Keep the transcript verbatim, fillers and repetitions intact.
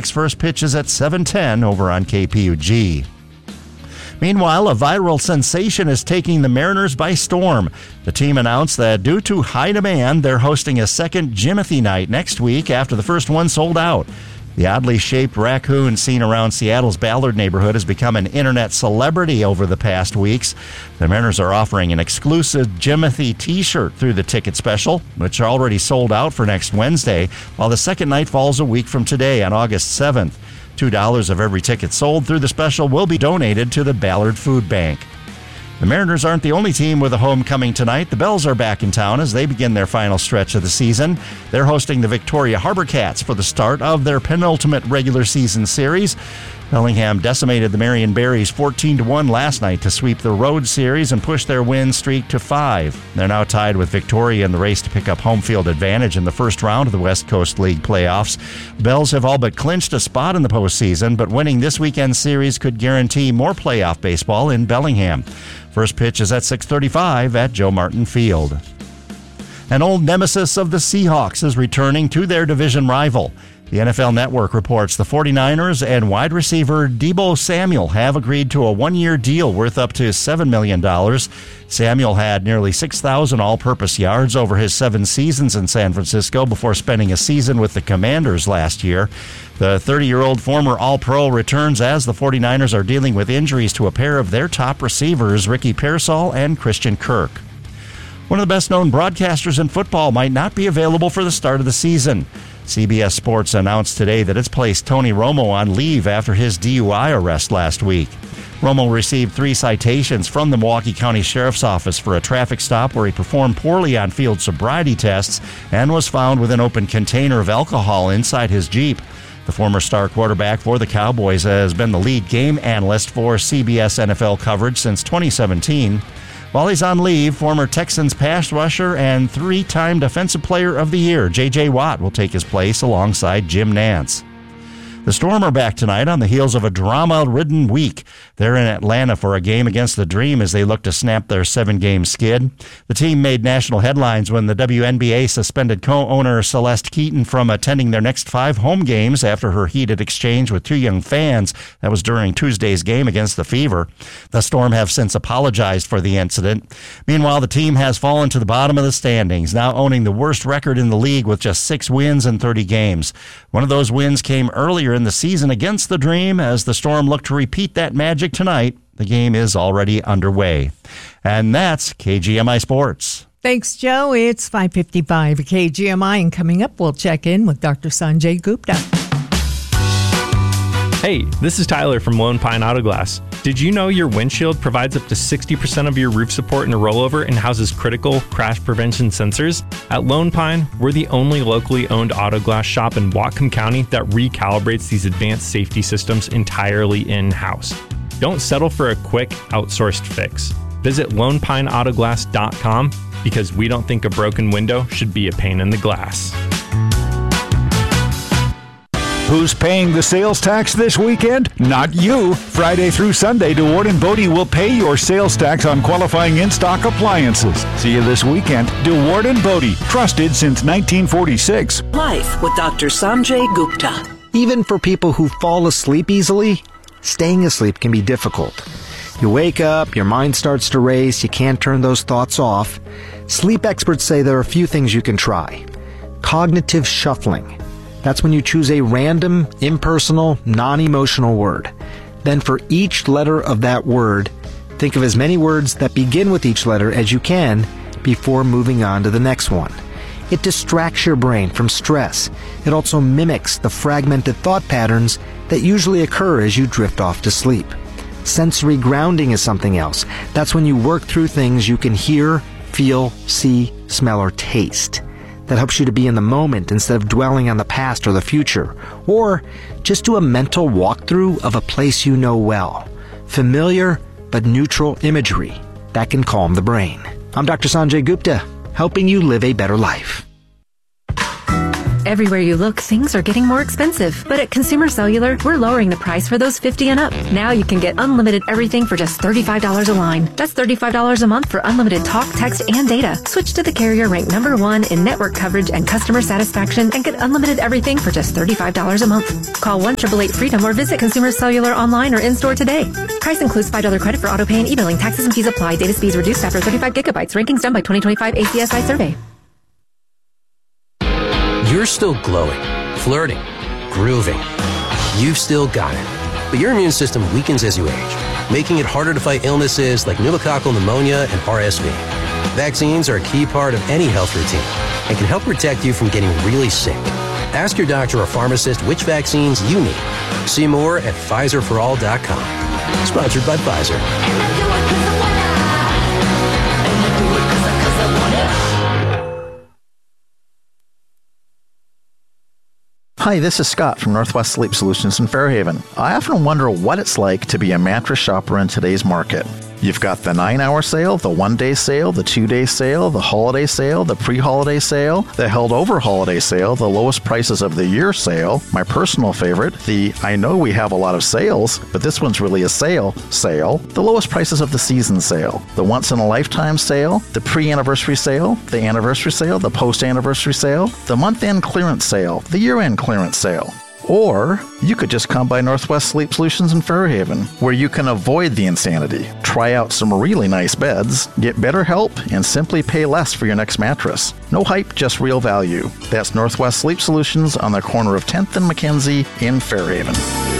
six. First pitch is at seven ten over on K P U G. Meanwhile, a viral sensation is taking the Mariners by storm. The team announced that due to high demand, they're hosting a second Jimothy night next week after the first one sold out. The oddly shaped raccoon seen around Seattle's Ballard neighborhood has become an internet celebrity over the past weeks. The Mariners are offering an exclusive Jimothy t-shirt through the ticket special, which are already sold out for next Wednesday, while the second night falls a week from today on August seventh. two dollars of every ticket sold through the special will be donated to the Ballard Food Bank. The Mariners aren't the only team with a homecoming tonight. The Bells are back in town as they begin their final stretch of the season. They're hosting the Victoria Harbor Cats for the start of their penultimate regular season series. Bellingham decimated the Marion Berries fourteen to one last night to sweep the road series and push their win streak to five. They're now tied with Victoria in the race to pick up home field advantage in the first round of the West Coast League playoffs. The Bells have all but clinched a spot in the postseason, but winning this weekend's series could guarantee more playoff baseball in Bellingham. First pitch is at six thirty-five at Joe Martin Field. An old nemesis of the Seahawks is returning to their division rival. The N F L Network reports the 49ers and wide receiver Deebo Samuel have agreed to a one-year deal worth up to seven million dollars. Samuel had nearly six thousand all-purpose yards over his seven seasons in San Francisco before spending a season with the Commanders last year. The thirty-year-old former All-Pro returns as the 49ers are dealing with injuries to a pair of their top receivers, Ricky Pearsall and Christian Kirk. One of the best-known broadcasters in football might not be available for the start of the season. C B S Sports announced today that it's placed Tony Romo on leave after his D U I arrest last week. Romo received three citations from the Milwaukee County Sheriff's Office for a traffic stop where he performed poorly on field sobriety tests and was found with an open container of alcohol inside his Jeep. The former star quarterback for the Cowboys has been the lead game analyst for C B S N F L coverage since twenty seventeen. While he's on leave, former Texans pass rusher and three-time Defensive Player of the Year, J J. Watt, will take his place alongside Jim Nantz. The Storm are back tonight on the heels of a drama-ridden week. They're in Atlanta for a game against the Dream as they look to snap their seven-game skid. The team made national headlines when the W N B A suspended co-owner Celeste Keaton from attending their next five home games after her heated exchange with two young fans. That was during Tuesday's game against the Fever. The Storm have since apologized for the incident. Meanwhile, the team has fallen to the bottom of the standings, now owning the worst record in the league with just six wins in thirty games. One of those wins came earlier in the season against the Dream as the Storm look to repeat that magic tonight. The game is already underway. And that's K G M I Sports. Thanks, Joe. It's five fifty-five at K G M I, and coming up, we'll check in with Doctor Sanjay Gupta. Hey, this is Tyler from Lone Pine Auto Glass. Did you know your windshield provides up to sixty percent of your roof support in a rollover and houses critical crash prevention sensors? At Lone Pine, we're the only locally owned auto glass shop in Whatcom County that recalibrates these advanced safety systems entirely in-house. Don't settle for a quick, outsourced fix. Visit lone pine auto glass dot com because we don't think a broken window should be a pain in the glass. Who's paying the sales tax this weekend? Not you. Friday through Sunday, DeWard and Bodie will pay your sales tax on qualifying in-stock appliances. See you this weekend. DeWard and Bodie, trusted since nineteen forty-six. Life with Doctor Sanjay Gupta. Even for people who fall asleep easily, staying asleep can be difficult. You wake up, your mind starts to race, you can't turn those thoughts off. Sleep experts say there are a few things you can try. Cognitive shuffling. That's when you choose a random, impersonal, non-emotional word. Then for each letter of that word, think of as many words that begin with each letter as you can before moving on to the next one. It distracts your brain from stress. It also mimics the fragmented thought patterns that usually occur as you drift off to sleep. Sensory grounding is something else. That's when you work through things you can hear, feel, see, smell, or taste. That helps you to be in the moment instead of dwelling on the past or the future. Or just do a mental walkthrough of a place you know well. Familiar but neutral imagery. That can calm the brain. I'm Doctor Sanjay Gupta, helping you live a better life. Everywhere you look, things are getting more expensive. But at Consumer Cellular, we're lowering the price for those fifty and up. Now you can get unlimited everything for just thirty-five dollars a line. That's thirty-five dollars a month for unlimited talk, text, and data. Switch to the carrier ranked number one in network coverage and customer satisfaction and get unlimited everything for just thirty-five dollars a month. Call one eight eight eight freedom or visit Consumer Cellular online or in-store today. Price includes five dollars credit for auto pay and e-billing. Taxes and fees apply. Data speeds reduced after thirty-five gigabytes. Rankings done by twenty twenty-five A C S I survey. You're still glowing, flirting, grooving. You've still got it. But your immune system weakens as you age, making it harder to fight illnesses like pneumococcal pneumonia and R S V. Vaccines are a key part of any health routine and can help protect you from getting really sick. Ask your doctor or pharmacist which vaccines you need. See more at Pfizer for all dot com. Sponsored by Pfizer. Hi, this is Scott from Northwest Sleep Solutions in Fairhaven. I often wonder what it's like to be a mattress shopper in today's market. You've got the nine-hour sale, the one-day sale, the two-day sale, the holiday sale, the pre-holiday sale, the held-over holiday sale, the lowest prices of the year sale, my personal favorite, the I know we have a lot of sales, but this one's really a sale sale, the lowest prices of the season sale, the once-in-a-lifetime sale, the pre-anniversary sale, the anniversary sale, the post-anniversary sale, the month-end clearance sale, the year-end clearance sale. Or you could just come by Northwest Sleep Solutions in Fairhaven, where you can avoid the insanity, try out some really nice beds, get better help, and simply pay less for your next mattress. No hype, just real value. That's Northwest Sleep Solutions on the corner of tenth and Mackenzie in Fairhaven.